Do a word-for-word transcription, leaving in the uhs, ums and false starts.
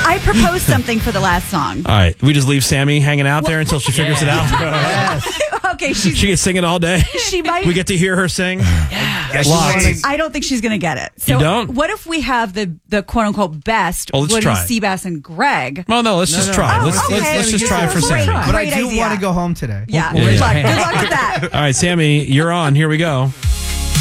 I proposed something for the last song. All right, we just leave Sammy hanging out there until she figures it out. Yes. Okay, she's, She gets singing all day. she might. We get to hear her sing. Yeah, she Lots. wanted- I don't think she's going to get it. So You don't? What if we have the the quote unquote best Oh, let's Woody, try it. Seabass, and Greg? Well, no, let's just no. try. Oh, let's, okay. let's let's just try it for Great. Sammy. But I Great do idea. want to go home today. Yeah, Yeah, good yeah. luck. Good luck with that. All right, Sammy, you're on. Here we go.